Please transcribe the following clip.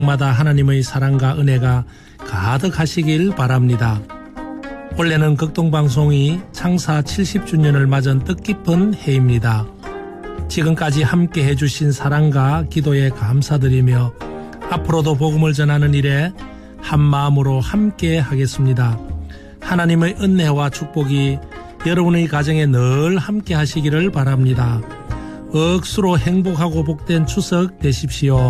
마다 하나님의 사랑과 은혜가 가득하시길 바랍니다. 올해는 극동방송이 창사 70주년을 맞은 뜻깊은 해입니다. 지금까지 함께 해주신 사랑과 기도에 감사드리며 앞으로도 복음을 전하는 일에 한마음으로 함께 하겠습니다. 하나님의 은혜와 축복이 여러분의 가정에 늘 함께 하시기를 바랍니다. 억수로 행복하고 복된 추석 되십시오.